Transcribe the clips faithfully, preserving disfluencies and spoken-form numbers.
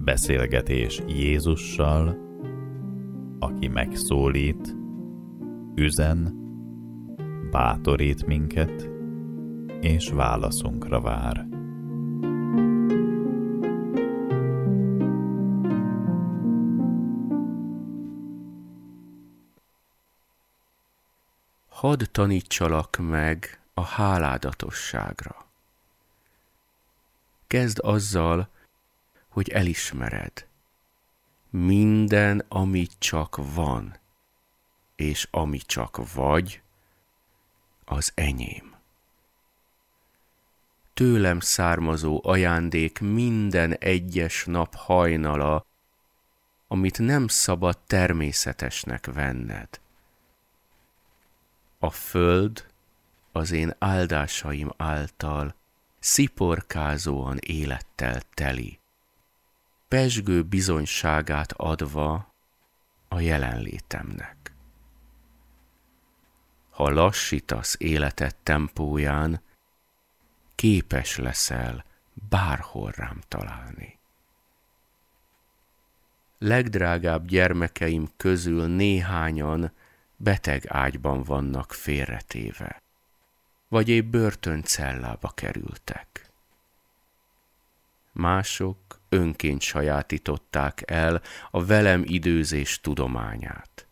Beszélgetés Jézussal, aki megszólít, üzen, bátorít minket, és válaszunkra vár. Hadd tanítsalak meg a háládatosságra. Kezd azzal, hogy elismered. Minden, ami csak van, és ami csak vagy, az enyém. Tőlem származó ajándék minden egyes nap hajnala, amit nem szabad természetesnek venned. A föld az én áldásaim által sziporkázóan élettel teli, pezsgő bizonyságát adva a jelenlétemnek. Ha lassítasz életed tempóján, képes leszel bárhol rám találni. Legdrágább gyermekeim közül néhányan beteg ágyban vannak félretéve, vagy épp börtöncellába kerültek. Mások önként sajátították el a velem időzés tudományát.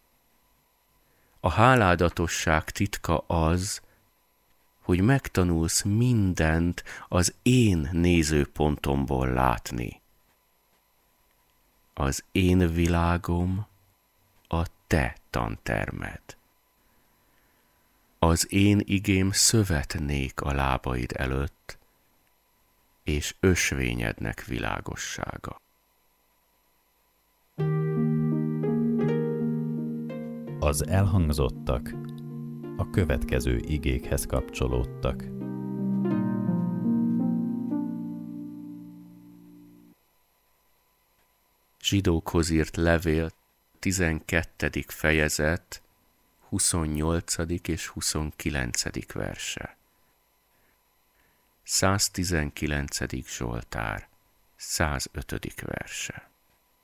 A háládatosság titka az, hogy megtanulsz mindent az én nézőpontomból látni. Az én világom a te tantermed. Az én igém szövetnék a lábaid előtt, és ösvényednek világossága. Az elhangzottak a következő igékhez kapcsolódtak. Zsidókhoz írt levél, tizenkettedik fejezet, huszonnyolcadik és huszonkilencedik verse. száztizenkilencedik Zsoltár, százötödik verse.